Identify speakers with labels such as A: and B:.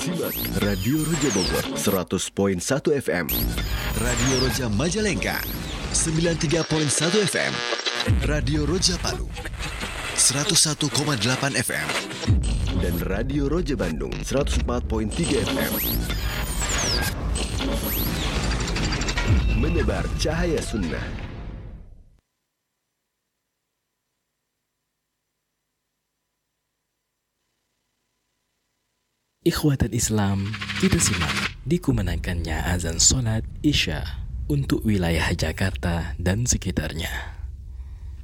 A: Simak Radio Roja Bogor 100.1 FM, Radio Roja Majalengka 93.1 FM, Radio Roja Palu 101,8 FM, dan Radio Roja Bandung 104.3 FM. Menebar cahaya sunnah.
B: Ikhwatat Islam, kita simak dikumandangkannya azan sholat Isya untuk wilayah Jakarta dan sekitarnya.